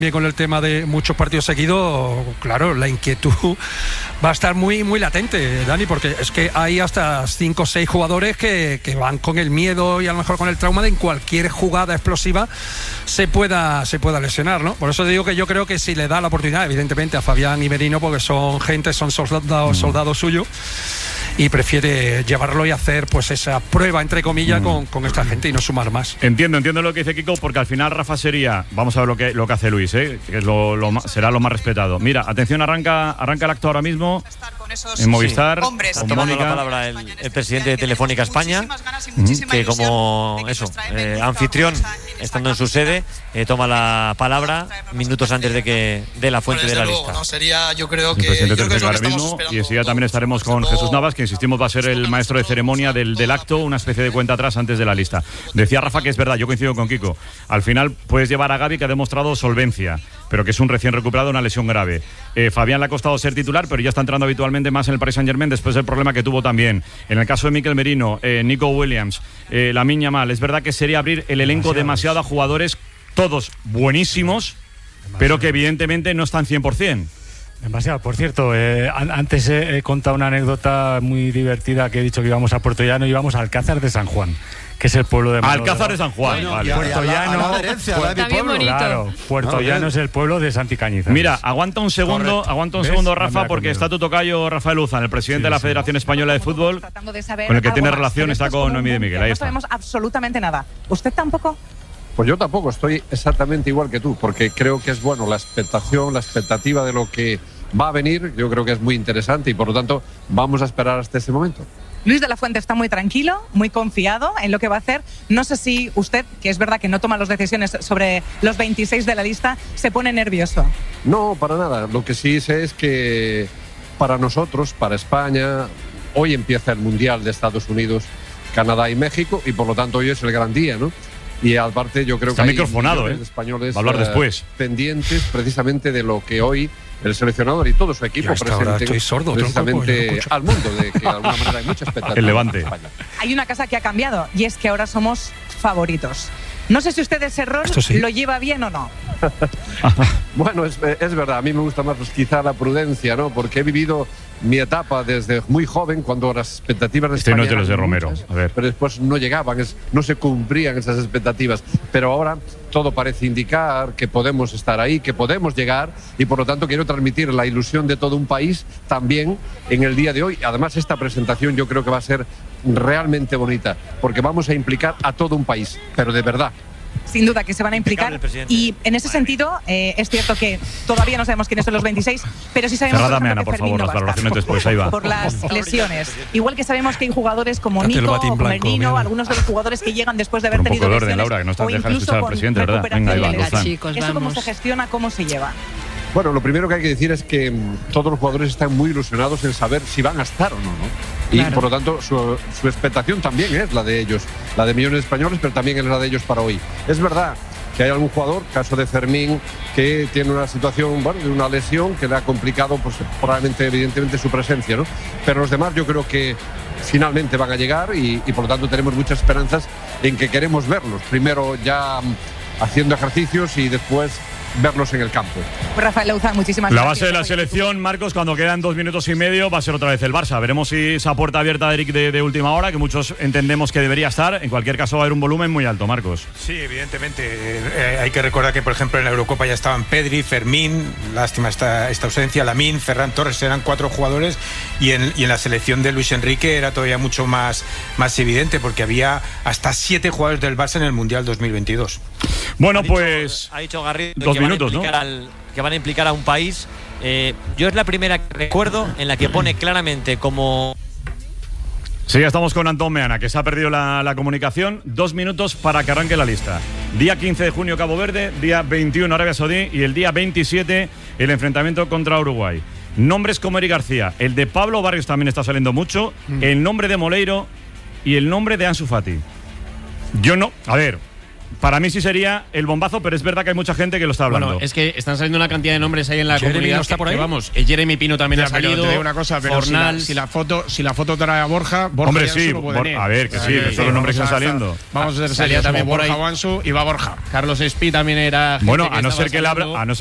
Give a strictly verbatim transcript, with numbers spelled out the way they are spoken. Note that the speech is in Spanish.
con el tema de muchos partidos seguidos, claro, la inquietud va a estar muy muy latente, Dani, porque es que hay hasta cinco o seis jugadores que, que van con el miedo y a lo mejor con el trauma de en cualquier jugada explosiva se pueda se pueda lesionar, ¿no? Por eso digo que yo creo que si le da la oportunidad, evidentemente a Fabián y Merino, porque son gente, son soldados, soldados suyos, y prefiere llevarlo y hacer pues esa prueba entre comillas mm. con, con esta gente y no sumar más. Entiendo, entiendo lo que dice Kiko, porque al final Rafa sería, vamos a ver lo que lo que hace Luis, ¿eh? Que es lo, lo, será lo más respetado. Mira, atención, arranca arranca el acto ahora mismo en Movistar. Sí. Hombres, con tomando Mónica. La palabra el, el presidente de Telefónica España, mm. que como eso, eh, anfitrión, estando en su sede, eh, toma la palabra minutos antes de que dé la fuente bueno, de la luego, lista. No, sería, yo creo que, el presidente yo creo que ahora mismo, y enseguida también estaremos con Jesús Navas, que insistimos va a ser el maestro de ceremonia del, del acto, una especie de cuenta atrás antes de la lista. Decía Rafa que es verdad, yo coincido con Kiko. Al final puedes llevar a Gavi, que ha demostrado solvencia, pero que es un recién recuperado de una lesión grave. Eh, Fabián le ha costado ser titular, pero ya está entrando habitualmente más en el Paris Saint-Germain después del problema que tuvo también. En el caso de Mikel Merino, eh, Nico Williams, eh, Lamine Yamal, es verdad que sería abrir el elenco demasiado a jugadores, todos buenísimos, demasiado, pero que evidentemente no están cien por ciento. Demasiado. Por cierto, eh, antes he, he contado una anécdota muy divertida que he dicho que íbamos a Puerto Llano y íbamos a Alcázar de San Juan, que es el pueblo de Manolo. Alcázar de San Juan, bueno, vale. Puerto Llano, Está bien bonito. Claro, Puerto no, Llano es el pueblo de Santi Cañizares. Mira, aguanta un segundo, Correcto. aguanta un ¿Ves? segundo, Rafa, porque está tu tocayo Rafael Uzan, el presidente sí, de la Federación sí. Española de Fútbol, de con el que tiene relación, está con Noemí de Miguel. Ahí no está. sabemos absolutamente nada. ¿Usted tampoco? Pues yo tampoco, estoy exactamente igual que tú, porque creo que es bueno la expectación, la expectativa de lo que va a venir, yo creo que es muy interesante y por lo tanto vamos a esperar hasta ese momento. Luis de la Fuente está muy tranquilo, muy confiado en lo que va a hacer. No sé si usted, que es verdad que no toma las decisiones sobre los veintiséis de la lista, se pone nervioso. No, para nada. Lo que sí sé es que para nosotros, para España, hoy empieza el Mundial de Estados Unidos, Canadá y México y por lo tanto hoy es el gran día, ¿no? Y aparte yo creo está que hay microfonado, ¿eh? españoles va a hablar después. pendientes precisamente de lo que hoy el seleccionador y todo su equipo presenten sordo, precisamente no al mundo, de que de alguna manera hay mucha expectativa. El Levante. Hay una cosa que ha cambiado y es que ahora somos favoritos. No sé si usted ese rol sí. lo lleva bien o no. Bueno, es, es verdad, a mí me gusta más pues, quizá la prudencia, ¿no? Porque he vivido mi etapa desde muy joven, cuando las expectativas de este España no es de los de Romero, muchas, a ver. pero después no llegaban, es, no se cumplían esas expectativas. Pero ahora todo parece indicar que podemos estar ahí, que podemos llegar y por lo tanto quiero transmitir la ilusión de todo un país también en el día de hoy. Además esta presentación yo creo que va a ser realmente bonita porque vamos a implicar a todo un país, pero de verdad. Sin duda que se van a implicar y en ese sentido eh, es cierto que todavía no sabemos quiénes son los veintiséis, pero sí sabemos Cerrada, por, Ana, que por Fermín favor, no las va a valoraciones estar, después, ahí va. por las lesiones. Igual que sabemos que hay jugadores como Date Nico o blanco, Merino, mira. algunos de los jugadores que llegan después de haber un tenido poco de orden, lesiones Laura, que no estás o dejando incluso escuchar al con presidente, ¿verdad? Venga, recuperación Iván, ilegal. Lozán. Chicos, ¿Eso cómo vamos. se gestiona? ¿Cómo se lleva? Bueno, lo primero que hay que decir es que mmm, todos los jugadores están muy ilusionados en saber si van a estar o no, ¿no? Y Claro. por lo tanto su, su expectación también es la de ellos, la de millones de españoles, pero también es la de ellos para hoy. Es verdad que hay algún jugador, caso de Fermín, que tiene una situación, bueno, de una lesión que le ha complicado, pues probablemente, evidentemente, su presencia, ¿no? Pero los demás yo creo que finalmente van a llegar y, y por lo tanto tenemos muchas esperanzas en que queremos verlos. Primero ya mmm, haciendo ejercicios y después verlos en el campo. Pues Rafael Lauzán, muchísimas la gracias. base de la selección, Marcos, cuando quedan dos minutos y medio va a ser otra vez el Barça. Veremos si esa puerta abierta de Eric de, de última hora, que muchos entendemos que debería estar. En cualquier caso va a haber un volumen muy alto, Marcos. Sí, evidentemente. Eh, hay que recordar que, por ejemplo, en la Eurocopa ya estaban Pedri, Fermín, lástima esta, esta ausencia, Lamine, Ferran Torres, eran cuatro jugadores y en, y en la selección de Luis Enrique era todavía mucho más, más evidente porque había hasta siete jugadores del Barça en el Mundial dos mil veintidós. Bueno, ha dicho, pues ha dicho Garrido dos que minutos, van a ¿no? al, que van a implicar a un país. Eh, yo es la primera que recuerdo en la que pone claramente como... Sí, ya estamos con Antón Meana, que se ha perdido la, la comunicación. Dos minutos para que arranque la lista. Día quince de junio Cabo Verde, día veintiuno Arabia Saudí y el día veintisiete el enfrentamiento contra Uruguay. Nombres como Eric García, el de Pablo Barrios también está saliendo mucho, mm. el nombre de Moleiro y el nombre de Ansu Fati. Yo no, a ver, Para mí sí sería el bombazo, pero es verdad que hay mucha gente que lo está hablando. Bueno, es que están saliendo una cantidad de nombres ahí en la Jeremy comunidad. no está por ahí. Que, vamos, eh, Jeremy Pino también Ya, ha salido. pero te digo una cosa, pero si la, Fornals. si la foto, si la foto trae a Borja, Borja Hombre, y Ansu sí, no pueden Bor- ir. a ver, que O sea, sí, que son los nombres que vamos están a saliendo. estar- Vamos a ser Salía serios, también como por Borja ahí. o Ansu y va Borja. Carlos Espí también era. gente Bueno, que a no estaba ser que él abra, saliendo. a no